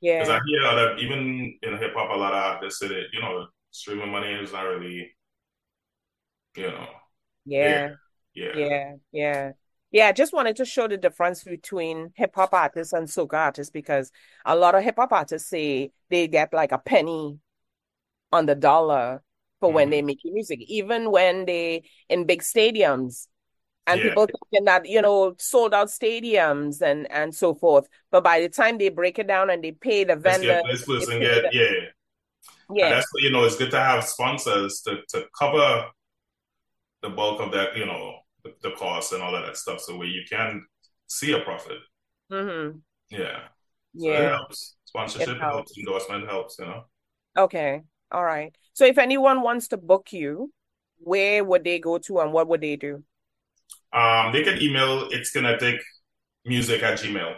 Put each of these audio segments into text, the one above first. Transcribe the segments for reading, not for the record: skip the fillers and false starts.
Because I Yeah. hear that even in hip hop, a lot of artists say that, streaming money is not really, you know, there. Yeah. Yeah. Yeah. Yeah. Yeah. I just wanted to show the difference between hip hop artists and soca artists because a lot of hip hop artists say they get like a penny on the dollar for when they Hmm. make music, even when they in big stadiums. And Yeah. people thinking that, sold out stadiums and so forth. But by the time they break it down and they pay the Let's get vendors, this they person pay get, the, yeah. And yeah, that's what, it's good to have sponsors to cover the bulk of that, the cost and all of that stuff. So where you can see a profit. mm-hmm, Yeah. So it yeah, helps. it Sponsorship helps. helps. Endorsement helps. Okay, all right. So if anyone wants to book you, where would they go to and what would they do? They can email it's kinetic music at Gmail.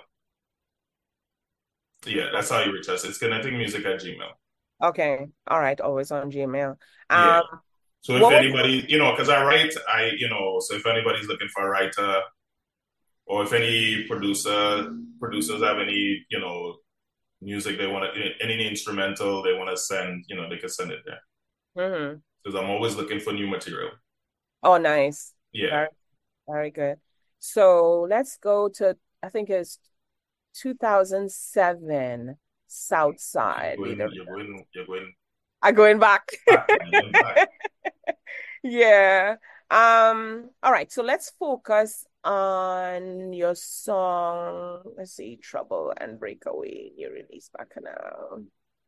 Yeah, that's how you reach us. It's kinetic music at Gmail. Okay, all right, always on Gmail. Yeah. Um, So if what was anybody, because I write, so if anybody's looking for a writer or if any producers have any, music they want to, any instrumental they want to send, they can send it there. mhm. Because I'm always looking for new material. Oh, nice. Yeah. Very, very good. So let's go to, I think it's 2007 South Side leader. You're going I'm going back. back, man. You're going back. Yeah. All right, so let's focus on your song. Let's see, Trouble and Breakaway. You released back now.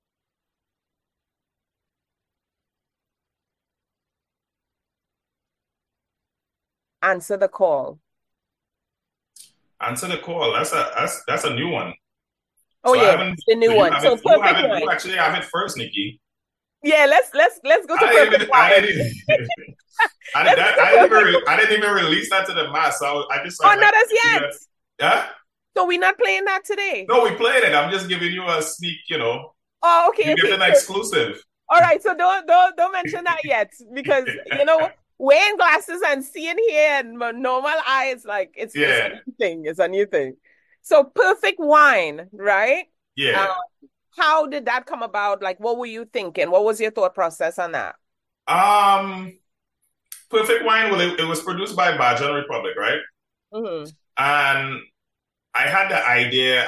Answer the call. Answer the call. That's a new one. Oh So I yeah, haven't. that's the So new you one. have So it. You have perfect it. You wine. actually have it first, Nikki. Yeah, let's go to I didn't perfect even. I wine. didn't. I did Let's go that. to perfect. I didn't even release that to the mass. So I just Oh, like not as giving you yet. a, yeah. So we're not playing that today. No, we played it. I'm just giving you a sneak. Oh, okay, You get okay. an So exclusive. all right, so don't mention that yet because wearing glasses and seeing here and normal eyes like it's a Yeah, new thing. It's a new thing. So perfect wine, right? Um, yeah. how did that come about? Like, what were you thinking? What was your thought process on that? Um, Perfect Wine. Well, it was produced by Bajan Republic, right? Hmm. And I had the idea.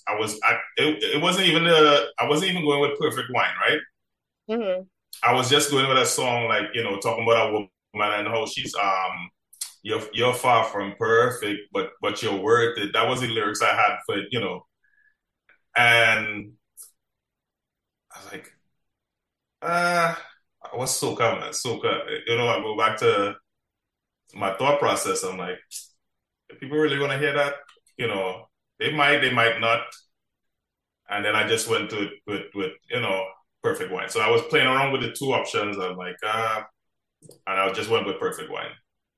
It wasn't even I wasn't even going with Perfect Wine, right? Hmm. I was just going with a song like talking about a woman and how she's you're far from perfect, but you're worth it. That was the lyrics I had for it. And I was like, uh, what's soca, man? Soca. I go back to my thought process. I'm like, if people really want to hear that, you know, they might not. And then I just went to with Perfect Wine. So I was playing around with the two options. I'm like, and I just went with Perfect Wine.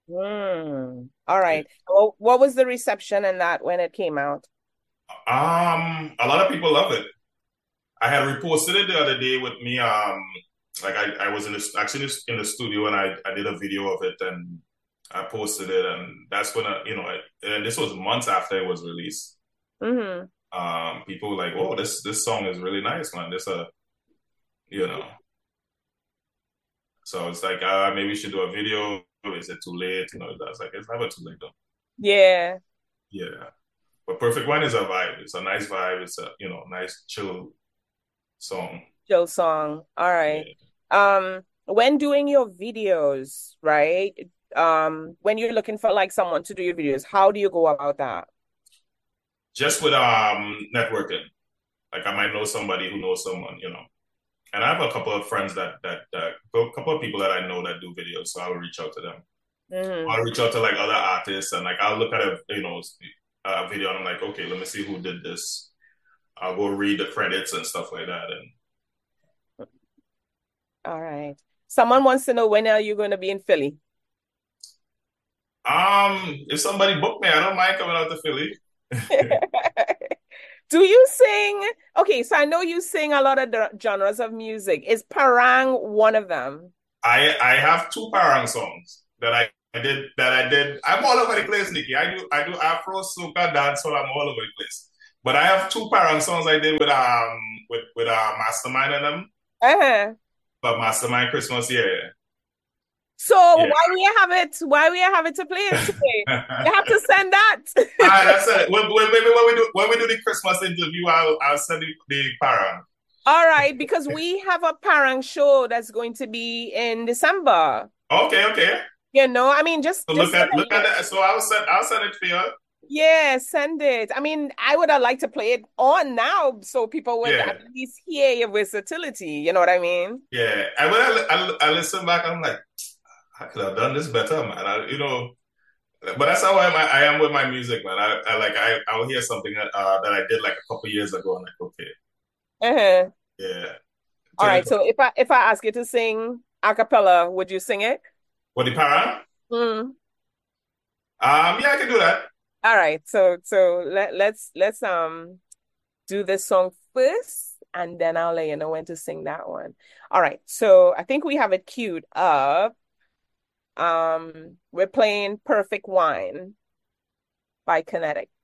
All Yeah. right. Well, what was the reception in that when it came out? A lot of people love it. I had reposted it the other day with me. Like I was actually in the studio and I did a video of it and I posted it and that's when and this was months after it was released. Hmm. People were like, "Oh, this song is really nice, man." This you know. So it's like, maybe we should do a video. Is it too late? That's like it's never too late though. Yeah, Yeah. But Perfect Wine is a vibe. It's a nice vibe. It's a nice chill song. chill song. All right. Yeah. When doing your videos, right? When you're looking for like someone to do your videos, how do you go about that? Just with networking. Like I might know somebody who knows someone. And I have a couple of friends that a couple of people that I know that do videos, so I'll reach out to them. Hmm. I'll reach out to like other artists and like I'll look at a video and I'm like, okay, let me see who did this. I'll go read the credits and stuff like that. And All right. Someone wants to know when are you going to be in Philly? if somebody booked me, I don't mind coming out to Philly. Do you sing? Okay, so I know you sing a lot of genres of music. Is parang one of them? I have two Parang songs that I did. I'm all over the place, Nikki. I do Afro, soca, dancehall. I'm all over the place. But I have two parent songs I did with Mastermind and them. Uh-huh. But Mastermind Christmas, yeah. So Yeah. why we have it? Why we have it to play it today? You have to send that. Alright, that's it. Maybe when we do the Christmas interview, I'll send you the parent. All right, because we have a parang show that's going to be in December. Okay, okay. I mean, So just so that look at that. So I'll send it for you. yeah, send it. I mean, I would have liked to play it on now so people would Yeah, at least hear your versatility. You know what I mean? yeah. And when I listen back, I'm like, I could have done this better, man. But that's how I am with my music, man. I'll hear something that I did like a couple years ago, and like, okay, Uh-huh. yeah. All Turn it right. So if I ask you to sing a cappella, would you sing it? for the parent. Mm. Yeah, I can do that. All right. So let's do this song first, and then I'll let you know when to sing that one. All right. So I think we have it queued up. We're playing Perfect Wine by Kinetic.